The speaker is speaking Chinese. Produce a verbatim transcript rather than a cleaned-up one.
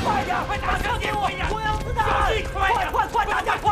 快点，快打枪给我！我要子弹！快快快打架！